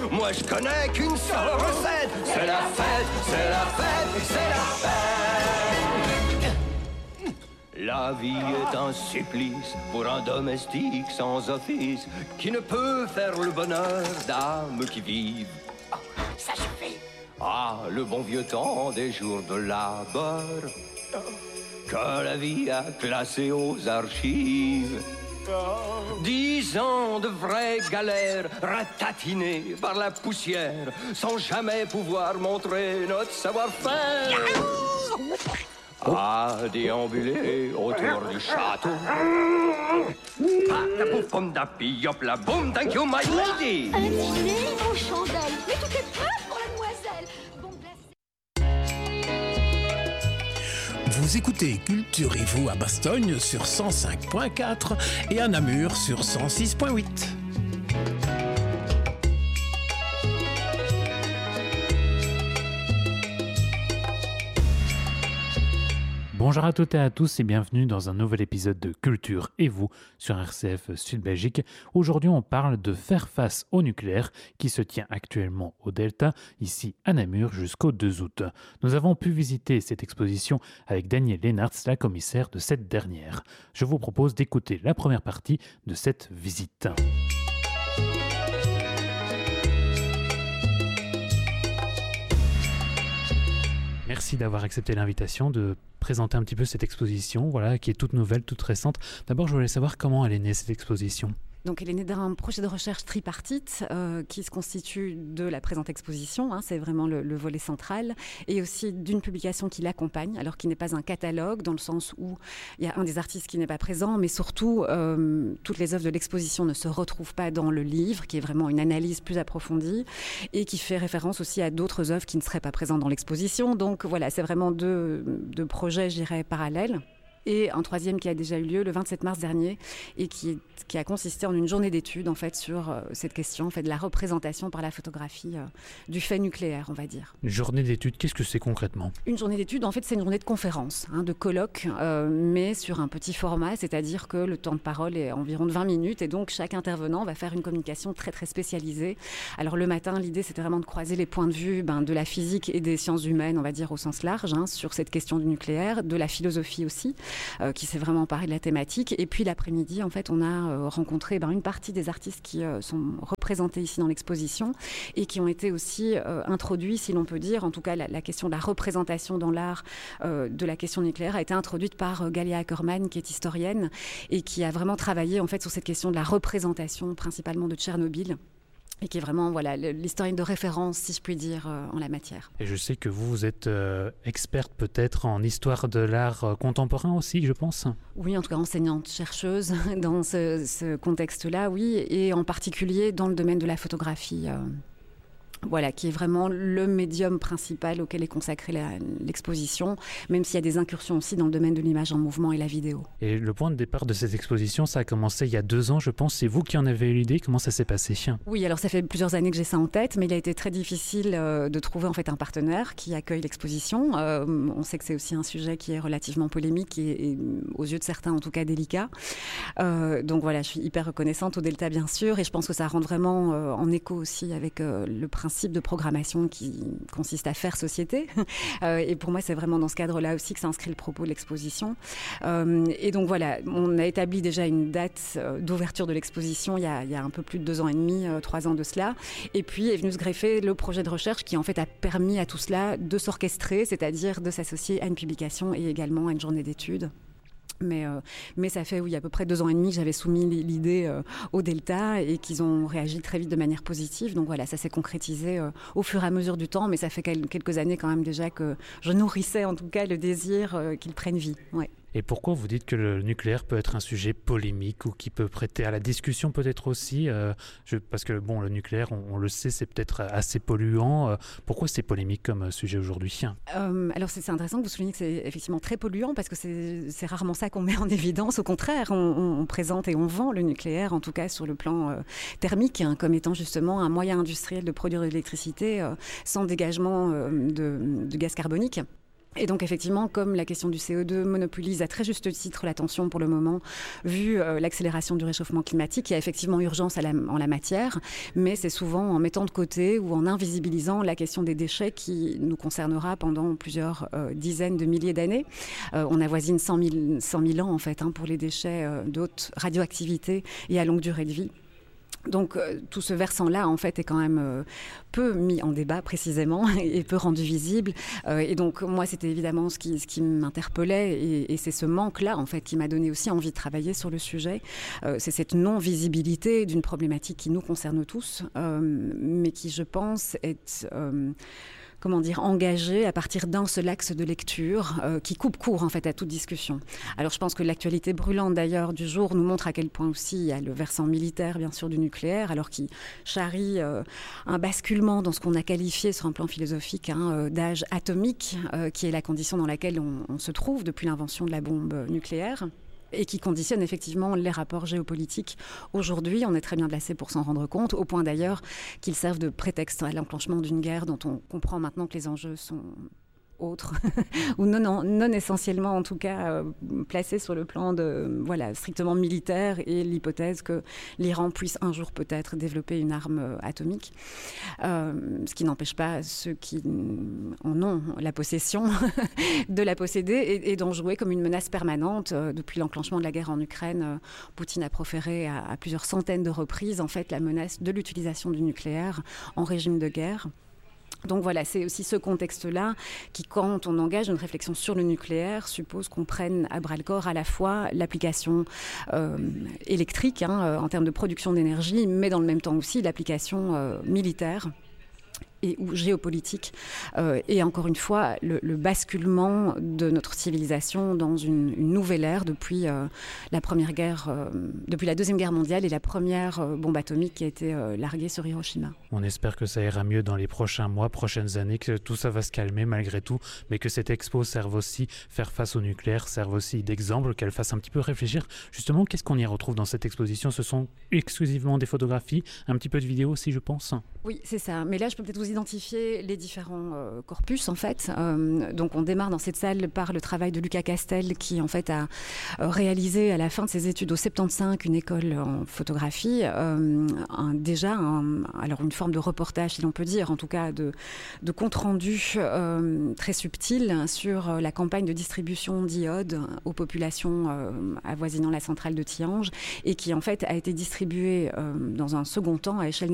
Moi je connais qu'une seule recette. C'est la fête, c'est la fête, c'est la fête. La vie est un supplice pour un domestique sans office qui ne peut faire le bonheur d'âmes qui vivent. Oh, ça suffit. Ah, le bon vieux temps des jours de labeur que la vie a classé aux archives. 10 ans de vraies galères ratatinées par la poussière sans jamais pouvoir montrer notre savoir-faire. À déambuler autour du château. Ah, pouf, poum, da, pi, hop, la boum, thank you, my lady. Un dîner aux chandelles. Mais tout est prêt pour la demoiselle. Bon glacé. Vous écoutez Culturez-vous à Bastogne sur 105.4 et à Namur sur 106.8. Bonjour à toutes et à tous et bienvenue dans un nouvel épisode de Culture et vous sur RCF Sud-Belgique. Aujourd'hui, on parle de faire face au nucléaire qui se tient actuellement au Delta, ici à Namur, jusqu'au 2 août. Nous avons pu visiter cette exposition avec Daniel Leenaerts, la commissaire de cette dernière. Je vous propose d'écouter la première partie de cette visite. Merci d'avoir accepté l'invitation de présenter un petit peu cette exposition, voilà, qui est toute nouvelle, toute récente. D'abord, je voulais savoir comment elle est née, cette exposition. Donc, elle est née d'un projet de recherche tripartite qui se constitue de la présente exposition, c'est vraiment le volet central, et aussi d'une publication qui l'accompagne, alors qui n'est pas un catalogue, dans le sens où il y a un des artistes qui n'est pas présent, mais surtout, toutes les œuvres de l'exposition ne se retrouvent pas dans le livre, qui est vraiment une analyse plus approfondie, et qui fait référence aussi à d'autres œuvres qui ne seraient pas présentes dans l'exposition. Donc voilà, c'est vraiment deux projets, je dirais, parallèles. Et un troisième qui a déjà eu lieu le 27 mars dernier et qui a consisté en une journée d'études en fait, sur cette question en fait, de la représentation par la photographie du fait nucléaire, on va dire. Une journée d'études, qu'est-ce que c'est concrètement ? Une journée d'études, en fait, c'est une journée de conférence, de colloque, mais sur un petit format, c'est-à-dire que le temps de parole est environ de 20 minutes et donc chaque intervenant va faire une communication très très spécialisée. Alors le matin, l'idée c'était vraiment de croiser les points de vue de la physique et des sciences humaines, on va dire au sens large, sur cette question du nucléaire, de la philosophie aussi. Qui s'est vraiment emparé de la thématique. Et puis l'après-midi, en fait, on a rencontré une partie des artistes qui sont représentés ici dans l'exposition et qui ont été aussi introduits, si l'on peut dire. En tout cas, la question de la représentation dans l'art de la question nucléaire a été introduite par Galia Ackerman, qui est historienne et qui a vraiment travaillé en fait, sur cette question de la représentation, principalement de Tchernobyl. Et qui est vraiment l'historienne de référence, si je puis dire, en la matière. Et je sais que vous êtes experte peut-être en histoire de l'art contemporain aussi, je pense. Oui, en tout cas enseignante, chercheuse dans ce contexte-là, oui, et en particulier dans le domaine de la photographie. Voilà, qui est vraiment le médium principal auquel est consacrée l'exposition, même s'il y a des incursions aussi dans le domaine de l'image en mouvement et la vidéo. Et le point de départ de cette exposition, ça a commencé il y a 2 ans, je pense. C'est vous qui en avez eu l'idée. Comment ça s'est passé ? Oui, alors ça fait plusieurs années que j'ai ça en tête, mais il a été très difficile de trouver en fait un partenaire qui accueille l'exposition. On sait que c'est aussi un sujet qui est relativement polémique et aux yeux de certains en tout cas délicat. Donc voilà, je suis hyper reconnaissante au Delta bien sûr, et je pense que ça rentre vraiment en écho aussi avec le principe de programmation qui consiste à faire société. Et pour moi, c'est vraiment dans ce cadre-là aussi que s'inscrit le propos de l'exposition. Et donc voilà, on a établi déjà une date d'ouverture de l'exposition il y a un peu plus de 2 ans et demi, 3 ans de cela. Et puis est venu se greffer le projet de recherche qui en fait a permis à tout cela de s'orchestrer, c'est-à-dire de s'associer à une publication et également à une journée d'études. Mais ça fait à peu près 2 ans et demi que j'avais soumis l'idée au Delta et qu'ils ont réagi très vite de manière positive. Donc voilà, ça s'est concrétisé au fur et à mesure du temps, mais ça fait quelques années quand même déjà que je nourrissais en tout cas le désir qu'ils prennent vie. Ouais. Et pourquoi vous dites que le nucléaire peut être un sujet polémique ou qui peut prêter à la discussion peut-être aussi parce que le nucléaire, on le sait, c'est peut-être assez polluant. Pourquoi c'est polémique comme sujet aujourd'hui ? Alors c'est intéressant que vous souligniez que c'est effectivement très polluant parce que c'est rarement ça qu'on met en évidence. Au contraire, on présente et on vend le nucléaire, en tout cas sur le plan thermique, comme étant justement un moyen industriel de produire de l'électricité sans dégagement de gaz carbonique. Et donc effectivement, comme la question du CO2 monopolise à très juste titre l'attention pour le moment, vu l'accélération du réchauffement climatique, il y a effectivement urgence en la matière, mais c'est souvent en mettant de côté ou en invisibilisant la question des déchets qui nous concernera pendant plusieurs dizaines de milliers d'années. On avoisine 100 000 ans en fait pour les déchets d'haute radioactivité et à longue durée de vie. Donc tout ce versant-là, en fait, est quand même peu mis en débat précisément et peu rendu visible. Et donc moi, c'était évidemment ce qui m'interpellait et c'est ce manque-là, en fait, qui m'a donné aussi envie de travailler sur le sujet. C'est cette non-visibilité d'une problématique qui nous concerne tous, mais qui, je pense, est... engagé à partir d'un seul axe de lecture qui coupe court en fait à toute discussion. Alors je pense que l'actualité brûlante d'ailleurs du jour nous montre à quel point aussi il y a le versant militaire bien sûr du nucléaire, alors qui charrie un basculement dans ce qu'on a qualifié sur un plan philosophique d'âge atomique, qui est la condition dans laquelle on se trouve depuis l'invention de la bombe nucléaire. Et qui conditionne effectivement les rapports géopolitiques. Aujourd'hui, on est très bien placé pour s'en rendre compte, au point d'ailleurs qu'ils servent de prétexte à l'enclenchement d'une guerre dont on comprend maintenant que les enjeux sont autres, ou non essentiellement en tout cas placés sur le plan strictement militaire et l'hypothèse que l'Iran puisse un jour peut-être développer une arme atomique, ce qui n'empêche pas ceux qui en ont la possession de la posséder et d'en jouer comme une menace permanente. Depuis l'enclenchement de la guerre en Ukraine, Poutine a proféré à plusieurs centaines de reprises en fait la menace de l'utilisation du nucléaire en régime de guerre. Donc voilà, c'est aussi ce contexte-là qui, quand on engage une réflexion sur le nucléaire, suppose qu'on prenne à bras-le-corps à la fois l'application électrique en termes de production d'énergie, mais dans le même temps aussi l'application militaire ou géopolitique, et encore une fois le basculement de notre civilisation dans une nouvelle ère depuis depuis la Deuxième Guerre mondiale et la première bombe atomique qui a été larguée sur Hiroshima. On espère que ça ira mieux dans les prochains mois, prochaines années, que tout ça va se calmer malgré tout, mais que cette expo serve aussi, faire face au nucléaire, serve aussi d'exemple, qu'elle fasse un petit peu réfléchir. Justement, qu'est-ce qu'on y retrouve dans cette exposition ? Ce sont exclusivement des photographies, un petit peu de vidéos aussi, je pense. Oui, c'est ça. Mais là, je peux peut-être vous identifier les différents corpus, en fait. Donc, on démarre dans cette salle par le travail de Lucas Castel, qui, en fait, a réalisé à la fin de ses études au 75 une école en photographie. Alors, une forme de reportage, si l'on peut dire, en tout cas de compte-rendu très subtil sur la campagne de distribution d'iode aux populations avoisinant la centrale de Tihange et qui, en fait, a été distribuée dans un second temps à échelle